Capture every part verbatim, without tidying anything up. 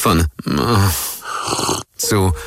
Von zu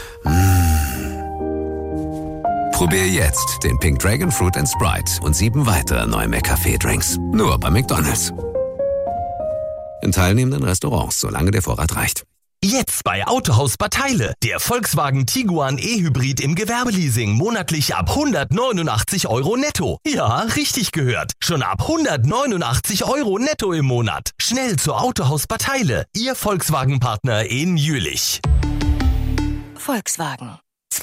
Probier jetzt den Pink Dragon Fruit and Sprite und sieben weitere neue McCafé-Drinks. Nur bei McDonald's. In teilnehmenden Restaurants, solange der Vorrat reicht. Jetzt bei Autohaus Bad Heile. Der Volkswagen Tiguan E-Hybrid im Gewerbeleasing monatlich ab hundertneunundachtzig Euro netto. Ja, richtig gehört. Schon ab hundertneunundachtzig Euro netto im Monat. Schnell zu Autohaus Bad Heile. Ihr Volkswagen-Partner in Jülich. Volkswagen.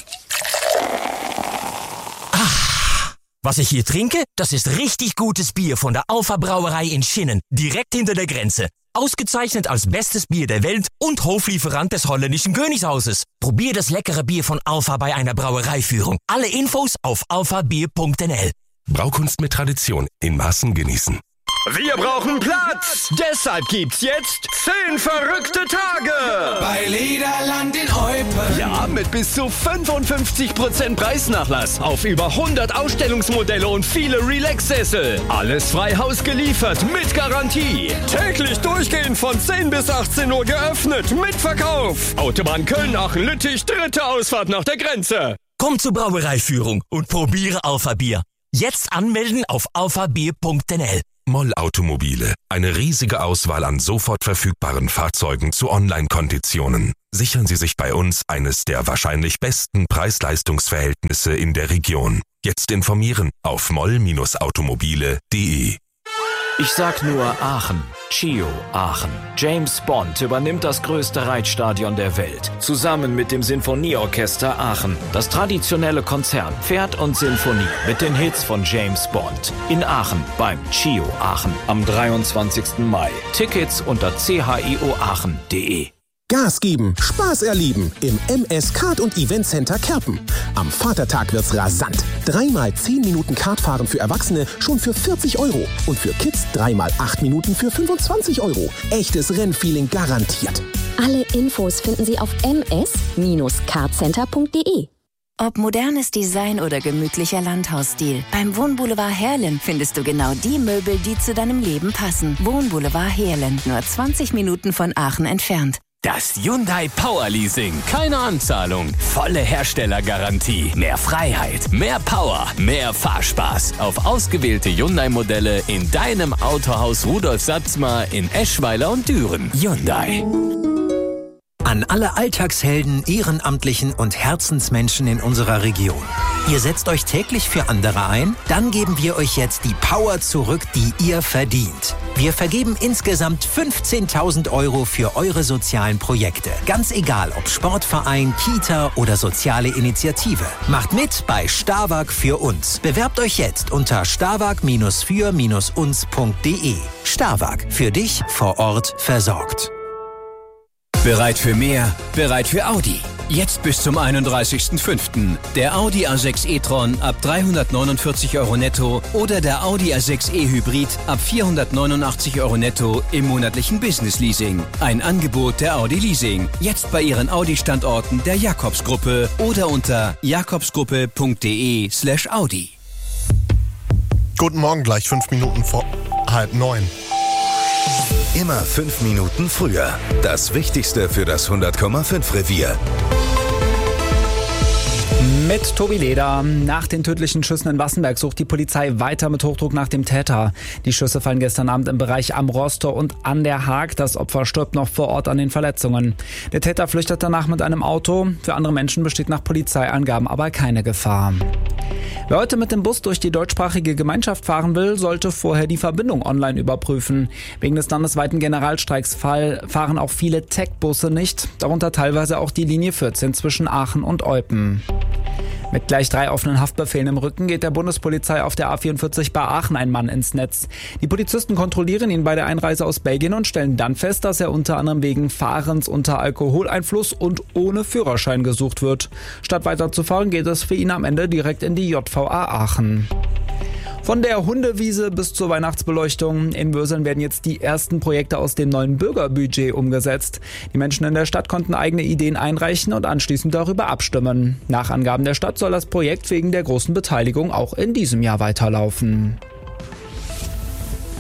Ah, was ich hier trinke, das ist richtig gutes Bier von der Alpha Brauerei in Schinnen. Direkt hinter der Grenze. Ausgezeichnet als bestes Bier der Welt und Hoflieferant des holländischen Königshauses. Probier das leckere Bier von Alpha bei einer Brauereiführung. Alle Infos auf alpha bier punkt n l. Braukunst mit Tradition. In Maßen genießen. Wir brauchen Platz! Deshalb gibt's jetzt zehn verrückte Tage! Bei Lederland in Eupen. Ja, mit bis zu fünfundfünfzig Prozent Preisnachlass auf über hundert Ausstellungsmodelle und viele Relax-Sessel. Alles frei Haus geliefert, mit Garantie. Täglich durchgehend von zehn bis achtzehn Uhr geöffnet, mit Verkauf. Autobahn Köln-Aachen-Lüttich, dritte Ausfahrt nach der Grenze. Komm zur Brauereiführung und probiere Alpha Bier. Jetzt anmelden auf alpha bier punkt n l. Moll Automobile. Eine riesige Auswahl an sofort verfügbaren Fahrzeugen zu Online-Konditionen. Sichern Sie sich bei uns eines der wahrscheinlich besten Preis-Leistungs-Verhältnisse in der Region. Jetzt informieren auf moll automobile punkt de. Ich sag nur Aachen. Chio Aachen. James Bond übernimmt das größte Reitstadion der Welt. Zusammen mit dem Sinfonieorchester Aachen. Das traditionelle Konzert Pferd und Sinfonie mit den Hits von James Bond. In Aachen beim Chio Aachen am dreiundzwanzigsten Mai. Tickets unter c h i o aachen punkt de. Gas geben, Spaß erleben im M S Kart- und Event Center Kerpen. Am Vatertag wird's rasant. Dreimal zehn Minuten Kartfahren für Erwachsene schon für vierzig Euro. Und für Kids dreimal acht Minuten für fünfundzwanzig Euro. Echtes Rennfeeling garantiert. Alle Infos finden Sie auf m s kartcenter punkt de. Ob modernes Design oder gemütlicher Landhausstil, beim Wohnboulevard Heerlen findest du genau die Möbel, die zu deinem Leben passen. Wohnboulevard Heerlen, nur zwanzig Minuten von Aachen entfernt. Das Hyundai Power Leasing. Keine Anzahlung. Volle Herstellergarantie. Mehr Freiheit. Mehr Power. Mehr Fahrspaß. Auf ausgewählte Hyundai-Modelle in deinem Autohaus Rudolf Satzmar in Eschweiler und Düren. Hyundai. An alle Alltagshelden, Ehrenamtlichen und Herzensmenschen in unserer Region. Ihr setzt euch täglich für andere ein? Dann geben wir euch jetzt die Power zurück, die ihr verdient. Wir vergeben insgesamt fünfzehntausend Euro für eure sozialen Projekte. Ganz egal, ob Sportverein, Kita oder soziale Initiative. Macht mit bei Starwag für uns. Bewerbt euch jetzt unter starwag für uns punkt de. Starwag, für dich vor Ort versorgt. Bereit für mehr, bereit für Audi. Jetzt bis zum einunddreißigsten fünften Der Audi A sechs e-tron ab dreihundertneunundvierzig Euro netto oder der Audi A sechs e-Hybrid ab vierhundertneunundachtzig Euro netto im monatlichen Business-Leasing. Ein Angebot der Audi Leasing. Jetzt bei Ihren Audi-Standorten der Jakobsgruppe oder unter jakobsgruppe punkt de slash Audi. Guten Morgen, gleich fünf Minuten vor halb neun. Immer fünf Minuten früher. Das Wichtigste für das hundert Komma fünf Revier. Mit Tobi Leder. Nach den tödlichen Schüssen in Wassenberg sucht die Polizei weiter mit Hochdruck nach dem Täter. Die Schüsse fallen gestern Abend im Bereich am Rosstor und an der Haag. Das Opfer stirbt noch vor Ort an den Verletzungen. Der Täter flüchtet danach mit einem Auto. Für andere Menschen besteht nach Polizeiangaben aber keine Gefahr. Wer heute mit dem Bus durch die deutschsprachige Gemeinschaft fahren will, sollte vorher die Verbindung online überprüfen. Wegen des landesweiten Generalstreiks fahren auch viele Tech-Busse nicht, darunter teilweise auch die Linie vierzehn zwischen Aachen und Eupen. Mit gleich drei offenen Haftbefehlen im Rücken geht der Bundespolizei auf der A vierundvierzig bei Aachen ein Mann ins Netz. Die Polizisten kontrollieren ihn bei der Einreise aus Belgien und stellen dann fest, dass er unter anderem wegen Fahrens unter Alkoholeinfluss und ohne Führerschein gesucht wird. Statt weiterzufahren geht es für ihn am Ende direkt in die J V A Aachen. Von der Hundewiese bis zur Weihnachtsbeleuchtung. In Würseln werden jetzt die ersten Projekte aus dem neuen Bürgerbudget umgesetzt. Die Menschen in der Stadt konnten eigene Ideen einreichen und anschließend darüber abstimmen. Nach Angaben der Stadt soll das Projekt wegen der großen Beteiligung auch in diesem Jahr weiterlaufen.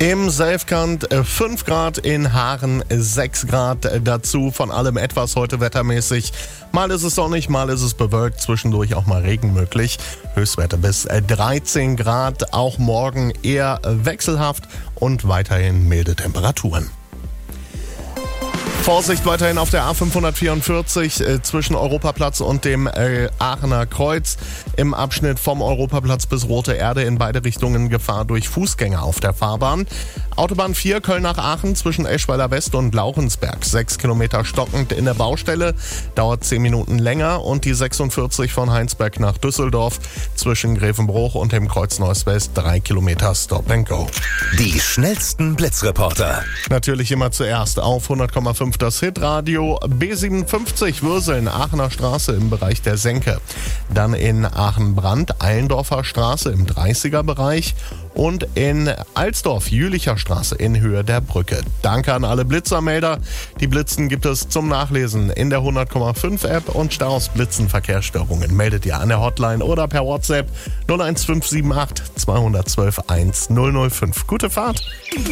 Im Selfkant fünf Grad, in Haaren sechs Grad dazu. Von allem etwas heute wettermäßig. Mal ist es sonnig, mal ist es bewölkt, zwischendurch auch mal Regen möglich. Höchstwerte bis dreizehn Grad, auch morgen eher wechselhaft und weiterhin milde Temperaturen. Vorsicht weiterhin auf der A fünfhundertvierundvierzig äh, zwischen Europaplatz und dem äh, Aachener Kreuz. Im Abschnitt vom Europaplatz bis Rote Erde in beide Richtungen Gefahr durch Fußgänger auf der Fahrbahn. Autobahn vier Köln nach Aachen zwischen Eschweiler West und Lauchensberg. Sechs Kilometer stockend in der Baustelle, dauert zehn Minuten länger. Und die sechsundvierzig von Heinsberg nach Düsseldorf zwischen Grevenbruch und dem Kreuz Neuss West. Drei Kilometer Stop and Go. Die schnellsten Blitzreporter. Natürlich immer zuerst auf hundert Komma fünf das Hitradio. B siebenundfünfzig Würseln, Aachener Straße im Bereich der Senke. Dann in Aachen-Brand, Eilendorfer Straße im dreißiger Bereich. Und in Alsdorf, Jülicher Straße in Höhe der Brücke. Danke an alle Blitzermelder. Die Blitzen gibt es zum Nachlesen in der hundert Komma fünf App und Staus, Blitzen, Verkehrsstörungen meldet ihr an der Hotline oder per WhatsApp null eins fünf sieben acht zwei eins zwei eins null null fünf. Gute Fahrt.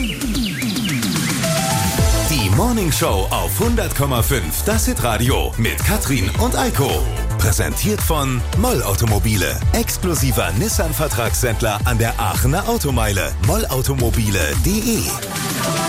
Die Morning Show auf hundert Komma fünf, das Hitradio mit Katrin und Eiko. Präsentiert von Moll Automobile, exklusiver Nissan-Vertragshändler an der Aachener Automeile. moll automobile punkt de